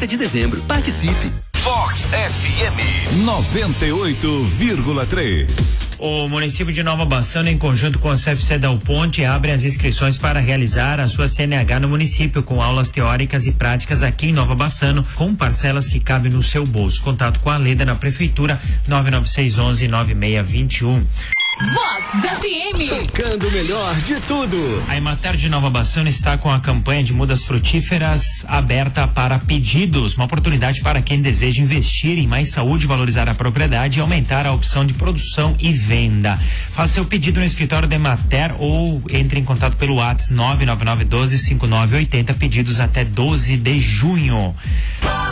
30 de dezembro. Participe. Fox FM 98,3. O município de Nova Bassano, em conjunto com a CFC Del Ponte, abre as inscrições para realizar a sua CNH no município, com aulas teóricas e práticas aqui em Nova Bassano, com parcelas que cabem no seu bolso. Contato com a Leda na prefeitura, 99611-9621. Vox FM. Tocando o melhor de tudo. A Emater de Nova Bassano está com a campanha de mudas frutíferas aberta para pedidos, uma oportunidade para quem deseja investir em mais saúde, valorizar a propriedade e aumentar a opção de produção e venda. Faça seu pedido no escritório da Emater ou entre em contato pelo WhatsApp 99912-5980, pedidos até 12 de junho.